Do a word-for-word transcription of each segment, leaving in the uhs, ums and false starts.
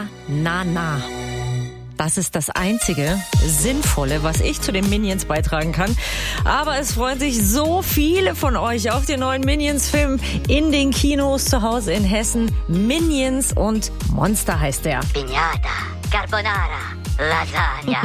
Na, na. Das ist das einzige Sinnvolle, was ich zu den Minions beitragen kann. Aber es freuen sich so viele von euch auf den neuen Minions-Film in den Kinos zu Hause in Hessen. Minions und Monster heißt der. Piñata, Carbonara, Lasagna.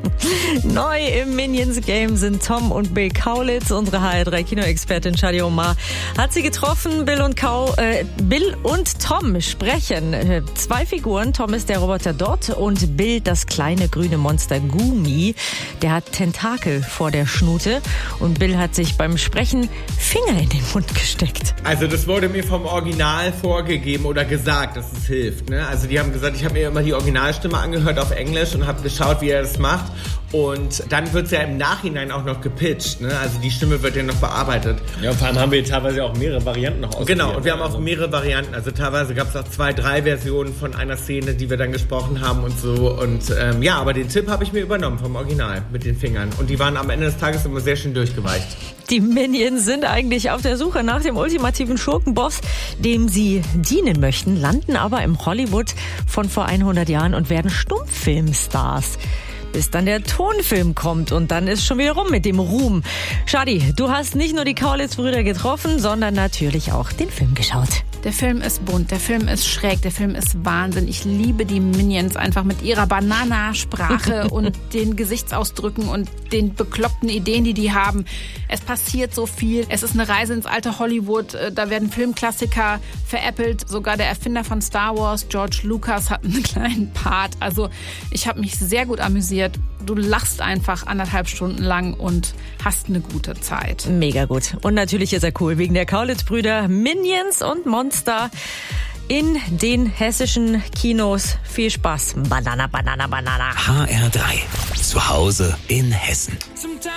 Neu im Minions-Game sind Tom und Bill Kaulitz. Unsere H R drei Kinoexpertin Shadi Omar hat sie getroffen. Bill und, Kau, äh, Bill und Tom sprechen. Äh, zwei Figuren. Tom ist der Roboter Dot und Bill das kleine grüne Monster Gumi. Der hat Tentakel vor der Schnute und Bill hat sich beim Sprechen Finger in den Mund gesteckt. Also das wurde mir vom Original vorgegeben oder gesagt, dass es hilft. Ne? Also die haben gesagt, ich habe mir immer die Originalstimme angehört auf Englisch und habe geschaut, wie er das macht. Und dann wird es ja im Nachhinein auch noch gepitcht. Ne? Also die Stimme wird ja noch bearbeitet. Ja, und vor allem haben wir teilweise auch mehrere Varianten noch ausprobiert. Genau, und wir haben auch mehrere Varianten. Also teilweise gab es auch zwei, drei Versionen von einer Szene, die wir dann gesprochen haben und so. Und ähm, ja, aber den Tipp habe ich mir übernommen vom Original mit den Fingern. Und die waren am Ende des Tages immer sehr schön durchgeweicht. Die Minions sind eigentlich auf der Suche nach dem ultimativen Schurkenboss, dem sie dienen möchten, landen aber im Hollywood von vor hundert Jahren und werden Stummfilmstars. Bis dann der Tonfilm kommt und dann ist schon wieder rum mit dem Ruhm. Shadi, du hast nicht nur die Kaulitz-Brüder getroffen, sondern natürlich auch den Film geschaut. Der Film ist bunt, der Film ist schräg, der Film ist Wahnsinn. Ich liebe die Minions einfach mit ihrer Bananasprache und den Gesichtsausdrücken und den bekloppten Ideen, die die haben. Es passiert so viel. Es ist eine Reise ins alte Hollywood. Da werden Filmklassiker veräppelt. Sogar der Erfinder von Star Wars, George Lucas, hat einen kleinen Part. Also ich habe mich sehr gut amüsiert. Du lachst einfach anderthalb Stunden lang und hast eine gute Zeit. Mega gut. Und natürlich ist er cool wegen der Kaulitz-Brüder. Minions und Monster in den hessischen Kinos. Viel Spaß. Banana, Banana, Banana. H R drei. Zu Hause in Hessen.